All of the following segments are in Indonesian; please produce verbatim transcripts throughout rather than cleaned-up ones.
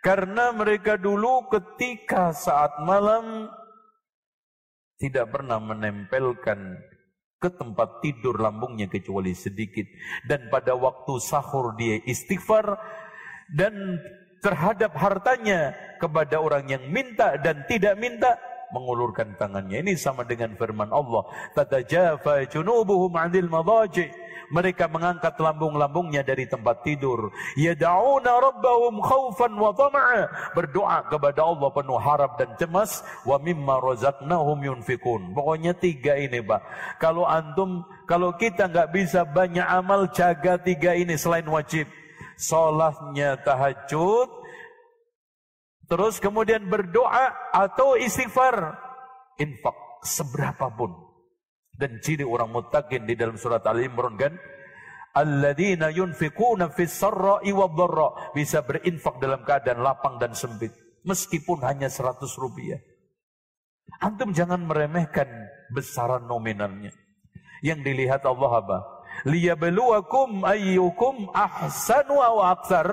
Karena mereka dulu ketika saat malam tidak pernah menempelkan ke tempat tidur lambungnya kecuali sedikit. Dan pada waktu sahur dia istighfar. Dan terhadap hartanya kepada orang yang minta dan tidak minta, mengulurkan tangannya. Ini sama dengan firman Allah, tatajafa junubuhum 'anil madaji'. Mereka mengangkat lambung-lambungnya dari tempat tidur. Yad'una rabbahum khaufan wa tama'a. Berdoa kepada Allah penuh harap dan cemas. Wa mimma razaqnahum yunfikun. Pokoknya tiga ini, Pak. Kalau antum, kalau kita enggak bisa banyak amal, jaga tiga ini selain wajib. Salatnya tahajud, terus kemudian berdoa atau istighfar, infak seberapapun. Dan ciri orang muttaqin di dalam surat Al-Imran kan, alladzina yunfikuna fis sarra'i wad-dharra, bisa berinfak dalam keadaan lapang dan sempit meskipun hanya seratus rupiah. Antum jangan meremehkan besaran nominalnya. Yang dilihat Allah apa? Liyabluwakum ayyukum ahsanu wa aktsar.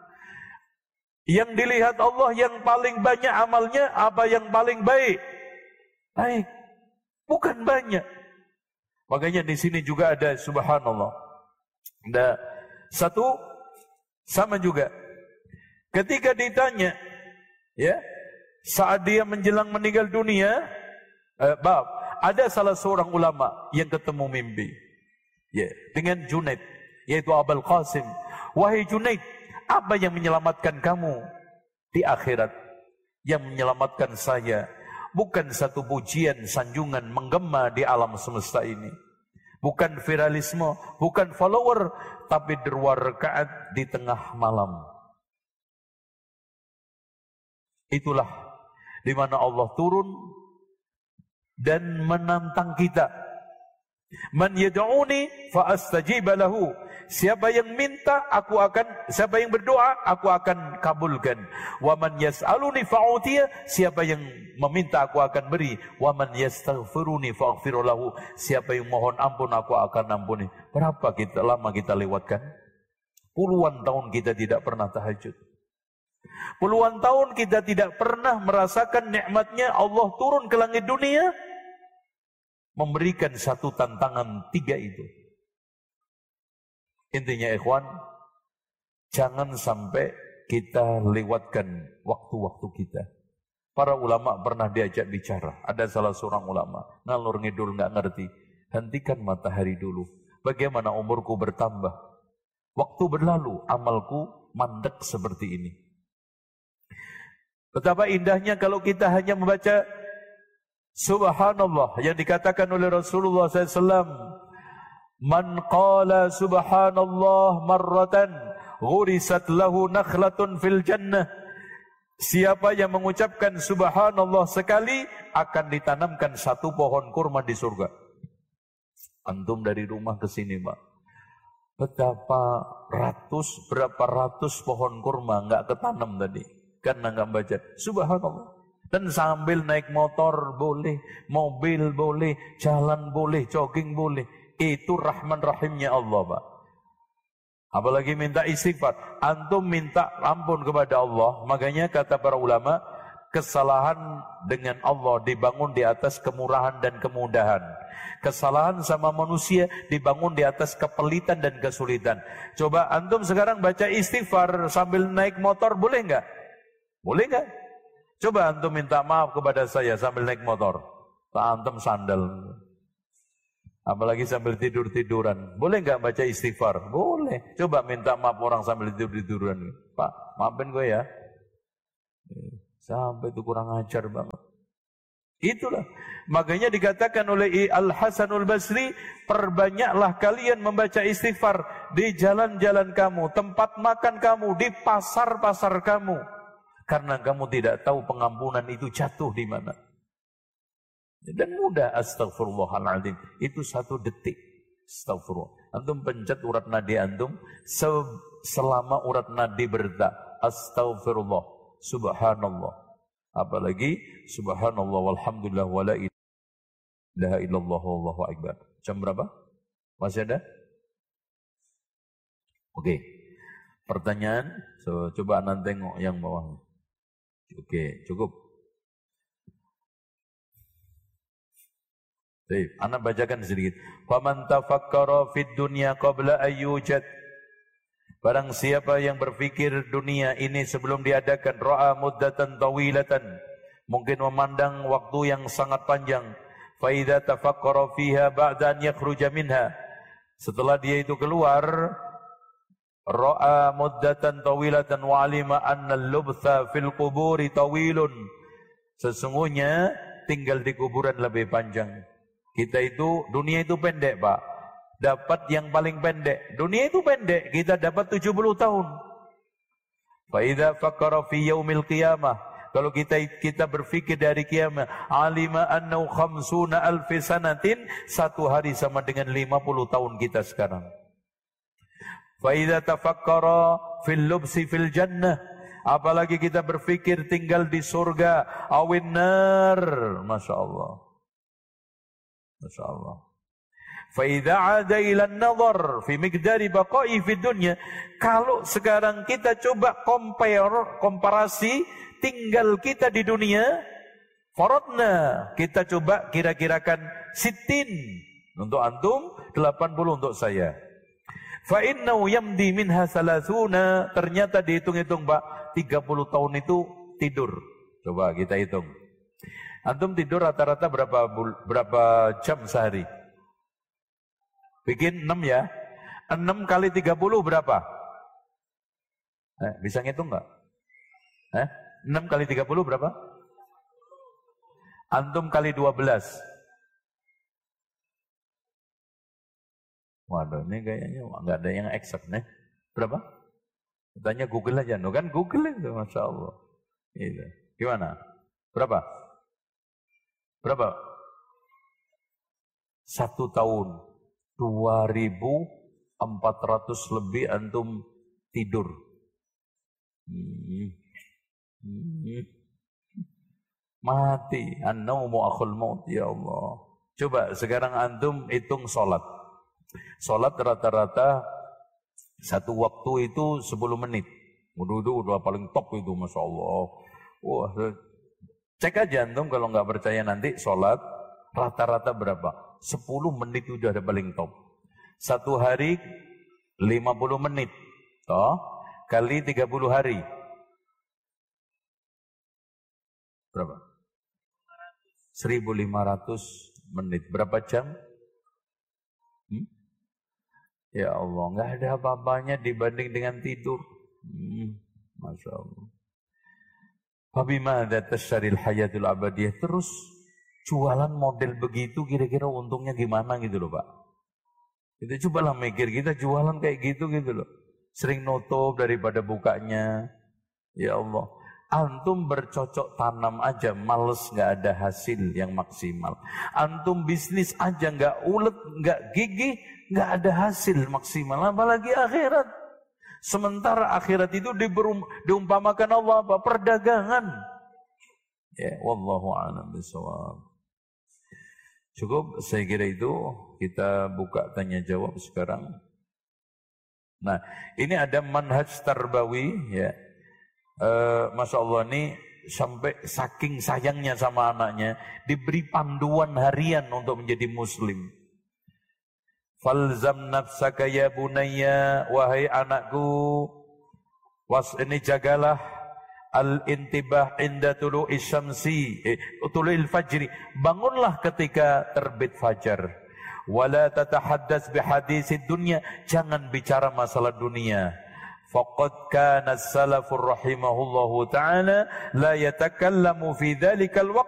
Yang dilihat Allah yang paling banyak amalnya apa yang paling baik? Baik, bukan banyak. Makanya di sini juga ada subhanallah. Ada satu sama juga. Ketika ditanya, ya, saat dia menjelang meninggal dunia, eh, bab, ada salah seorang ulama yang ketemu mimpi, ya, dengan Junaid, yaitu Abul Qasim. Wahai Junaid, apa yang menyelamatkan kamu di akhirat? Yang menyelamatkan saya bukan satu pujian, sanjungan, menggema di alam semesta ini. Bukan viralisme, bukan follower, tapi dua rakaat di tengah malam. Itulah di mana Allah turun dan menantang kita. Man yad'uni fa astajib lahu. Siapa yang minta aku akan, siapa yang berdoa aku akan kabulkan. Wa man yas'aluni fa'utiya, siapa yang meminta aku akan beri. Wa man yastaghfiruni fa'aghfir lahu, siapa yang mohon ampun aku akan ampuni. Berapa kita lama kita lewatkan? Puluhan tahun kita tidak pernah tahajud. Puluhan tahun kita tidak pernah merasakan nikmatnya Allah turun ke langit dunia, memberikan satu tantangan tiga itu. Intinya ikhwan, jangan sampai kita lewatkan waktu-waktu kita. Para ulama pernah diajak bicara. Ada salah seorang ulama, ngalur ngidul nggak ngerti. Hentikan matahari dulu. Bagaimana umurku bertambah? Waktu berlalu, amalku mandek seperti ini. Betapa indahnya kalau kita hanya membaca subhanallah yang dikatakan oleh Rasulullah sallallahu alaihi wasallam. Man qala subhanallah marratan ghurisat lahu nakhlatun fil jannah. Siapa yang mengucapkan subhanallah sekali akan ditanamkan satu pohon kurma di surga. Antum dari rumah ke sini, Pak. Betapa ratus, berapa ratus pohon kurma enggak ketanam tadi karena enggak baca subhanallah. Dan sambil naik motor boleh, mobil boleh, jalan boleh, jogging boleh. Itu rahman rahimnya Allah, Pak. Apalagi minta istighfar. Antum minta ampun kepada Allah. Makanya kata para ulama, kesalahan dengan Allah dibangun di atas kemurahan dan kemudahan. Kesalahan sama manusia dibangun di atas kepelitan dan kesulitan. Coba antum sekarang baca istighfar sambil naik motor, boleh enggak? Boleh enggak? Coba antum minta maaf kepada saya sambil naik motor. Tak antum sandal. Apalagi sambil tidur-tiduran. Boleh enggak baca istighfar? Boleh. Coba minta maaf orang sambil tidur-tiduran. Pak, maafin gue ya. Sampai itu kurang ajar banget. Itulah. Makanya dikatakan oleh Al-Hasanul Basri, perbanyaklah kalian membaca istighfar di jalan-jalan kamu, tempat makan kamu, di pasar-pasar kamu. Karena kamu tidak tahu pengampunan itu jatuh di mana. Dan mudah, astagfirullahaladzim. Itu satu detik. Astagfirullah. Antum pencet urat nadi antum. Selama urat nadi berdetak. Astagfirullah. Subhanallah. Apalagi subhanallah walhamdulillah wala ilaha illallah wallahu akbar. Jam berapa? Masih ada? Oke. Pertanyaan? So, coba Anda tengok yang bawah. Oke, cukup. Baik, Anda bacakan sedikit. Faman tafakkara fid dunya qabla ayyujad. Barang siapa yang berfikir dunia ini sebelum diadakan, ra'a muddatan tawilatan, mungkin memandang waktu yang sangat panjang. Fa idza tafakkara fiha ba'da an yakhruja minha. Setelah dia itu keluar, ra'a muddatan tawilatan wa alima anna al-lubtha fil quburi tawilun. Sesungguhnya tinggal di kuburan lebih panjang. Kita itu, dunia itu pendek, Pak. Dapat yang paling pendek. Dunia itu pendek, kita dapat tujuh puluh tahun. Fa idza fakkara fi yaumil qiyamah. Kalau kita kita berfikir dari kiamat, alima annahu khamsuna alfi sanatin, satu hari sama dengan lima puluh tahun kita sekarang. Fa idza tafakkara fil lubsi fil jannah, apalagi kita berfikir tinggal di surga, awin nar, Masya Allah. Masya Allah. Fa idza ada ila an-nazar fi miqdari baqa'i fid dunya, kalau sekarang kita coba compare, komparasi tinggal kita di dunia, faradna, kita coba kira-kirakan sitin untuk antum, delapan puluh untuk saya. Fa innahu yamdi minha salasuna, ternyata dihitung-hitung, Pak, tiga puluh tahun itu tidur. Coba kita hitung. Antum tidur rata-rata berapa berapa jam sehari? Bikin enam ya. enam kali tiga puluh berapa? Eh, bisa ngitung enggak? Eh, enam kali tiga puluh berapa? Antum kali dua belas. Waduh, ini kayaknya enggak ada yang eksak nih. Berapa? Tanya Google aja, no kan Google itu, Masya Allah. Itu. Gimana? Berapa? Berapa? Satu tahun. Dua ribu empat ratus lebih antum tidur. Hmm. Hmm. Mati. An-naumu akhul maut, ya Allah. Coba sekarang antum hitung sholat. Sholat rata-rata satu waktu itu sepuluh menit. Waduh, itu udah paling top itu, Masya Allah. Wah, cek aja antum kalau nggak percaya nanti sholat rata-rata berapa? sepuluh menit itu udah ada paling top. Satu hari lima puluh menit. Toh, kali tiga puluh hari. Berapa? seribu lima ratus menit. Berapa jam? Hmm? Ya Allah, nggak ada apa-apanya dibanding dengan tidur. Hmm, Masya Allah. Fabimada tasharil hayatul abadiyah. Terus jualan model begitu kira-kira untungnya gimana gitu loh, Pak. Itu cobalah mikir, kita jualan kayak gitu gitu loh. Sering nutup daripada bukanya. Ya Allah. Antum bercocok tanam aja males, nggak ada hasil yang maksimal. Antum bisnis aja nggak ulet, nggak gigih, nggak ada hasil maksimal. Apalagi akhirat. Sementara akhirat itu diberum, diumpamakan Allah apa? Perdagangan. Ya, wallahu a'lam bishawab. Cukup, saya kira itu. Kita buka tanya jawab sekarang. Nah, ini ada manhaj tarbawi, ya. E, Masya Allah, ini sampai saking sayangnya sama anaknya, diberi panduan harian untuk menjadi muslim. Falzam nafsaka ya bunayya, wahai anakku, was ini jagalah al-intibah inda tulu'i syamsi, eh, tulu'il fajri, bangunlah ketika terbit fajar. Wala tatahaddas bihadisid dunya, jangan bicara masalah dunia. Faqad kana as-salafur rahimahullahu ta'ala la yatakallamu fi dhalikal waqt